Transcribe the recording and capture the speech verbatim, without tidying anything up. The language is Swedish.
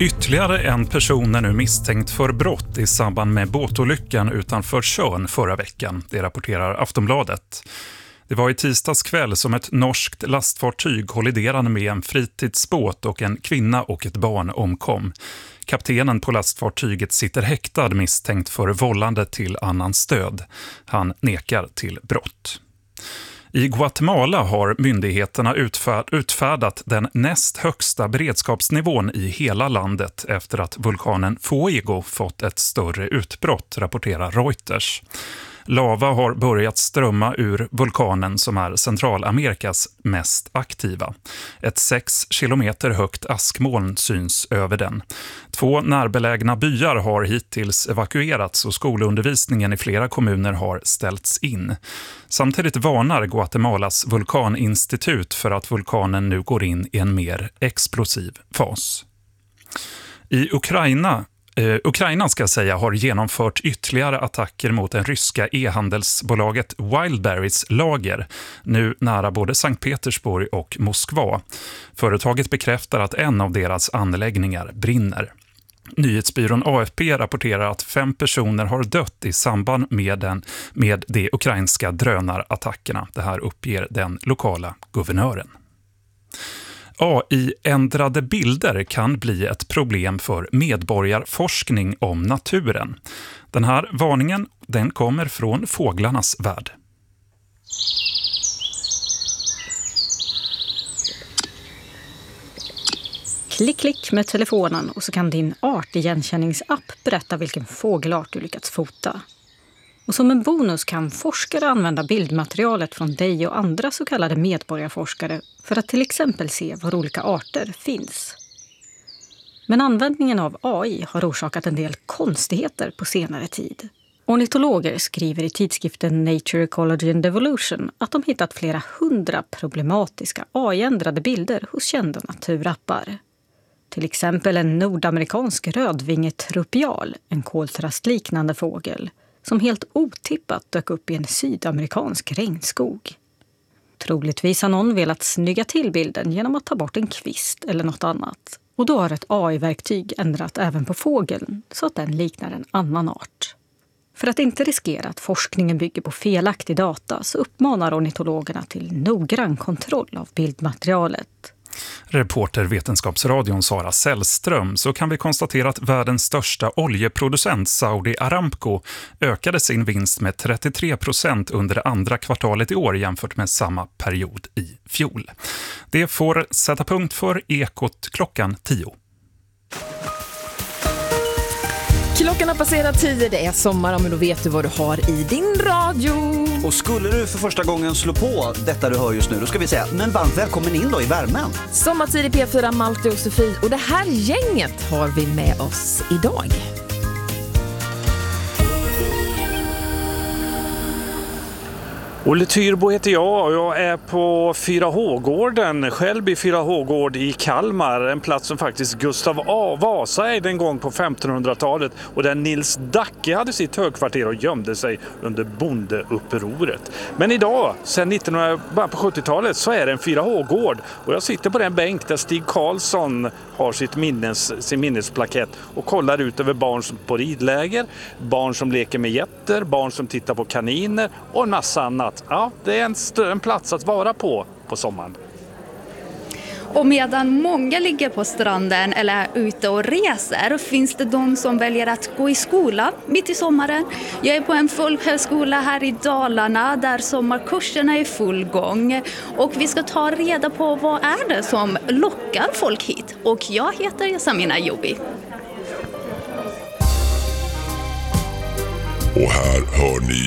Ytterligare en person är nu misstänkt för brott i samband med båtolyckan utanför Tjörn förra veckan. Det rapporterar Aftonbladet. Det var i tisdags kväll som ett norskt lastfartyg kolliderade med en fritidsbåt och en kvinna och ett barn omkom. Kaptenen på lastfartyget sitter häktad misstänkt för vållande till annan stöd. Han nekar till brott. I Guatemala har myndigheterna utfärdat den näst högsta beredskapsnivån i hela landet efter att vulkanen Fuego fått ett större utbrott, rapporterar Reuters. Lava har börjat strömma ur vulkanen som är Centralamerikas mest aktiva. Ett sex kilometer högt askmoln syns över den. Två närbelägna byar har hittills evakuerats och skolundervisningen i flera kommuner har ställts in. Samtidigt varnar Guatemalas vulkaninstitut för att vulkanen nu går in i en mer explosiv fas. I Ukraina Uh, Ukraina ska säga har genomfört ytterligare attacker mot det ryska e-handelsbolaget Wildberries lager, nu nära både Sankt Petersburg och Moskva. Företaget bekräftar att en av deras anläggningar brinner. Nyhetsbyrån A F P rapporterar att fem personer har dött i samband med, den, med de ukrainska drönarattackerna. Det här uppger den lokala guvernören. A I-ändrade bilder kan bli ett problem för medborgarforskning om naturen. Den här varningen den kommer från fåglarnas värld. Klick, klick med telefonen och så kan din artigenkänningsapp berätta vilken fågelart du lyckats fota. Och som en bonus kan forskare använda bildmaterialet från dig och andra så kallade medborgarforskare för att till exempel se var olika arter finns. Men användningen av A I har orsakat en del konstigheter på senare tid. Ornitologer skriver i tidskriften Nature Ecology and Evolution att de hittat flera hundra problematiska A I-ändrade bilder hos kända naturappar. Till exempel en nordamerikansk rödvingetrupial, en koltrastliknande fågel, som helt otippat dök upp i en sydamerikansk regnskog. Troligtvis har någon velat snygga till bilden genom att ta bort en kvist eller något annat. Och då har ett A I-verktyg ändrat även på fågeln så att den liknar en annan art. För att inte riskera att forskningen bygger på felaktig data så uppmanar ornitologerna till noggrann kontroll av bildmaterialet. Reporter Vetenskapsradion Sara Sällström, så kan vi konstatera att världens största oljeproducent Saudi Aramco ökade sin vinst med trettiotre procent under det andra kvartalet i år jämfört med samma period i fjol. Det får sätta punkt för Ekot klockan tio. Klockan har passerat tio, det är sommar, men då vet du vad du har i din radio. Och skulle du för första gången slå på detta du hör just nu, då ska vi säga, men varmt välkommen in då i värmen. Sommartid i P fyra, Malte och Sofie, och det här gänget har vi med oss idag. Olle Tyrbo heter jag och jag är på fyra H-gården, Skälby fyra H-gård i Kalmar. En plats som faktiskt Gustav A. Vasa ägde en gång på femtonhundratalet och där Nils Dacke hade sitt högkvarter och gömde sig under bondeupproret. Men idag, sedan nittonhundra på sjuttiotalet, så är det en fyra H-gård och jag sitter på den bänk där Stig Karlsson har sitt minnes, sin minnesplakett och kollar ut över barn som på ridläger, barn som leker med jätter, barn som tittar på kaniner och en massa annat. Ja, det är en, st- en plats att vara på på sommaren. Och medan många ligger på stranden eller är ute och reser finns det de som väljer att gå i skolan mitt i sommaren. Jag är på en folkhögskola här i Dalarna där sommarkurserna är i full gång. Och vi ska ta reda på vad är det som lockar folk hit. Och jag heter Samina Jobi. Och här hör ni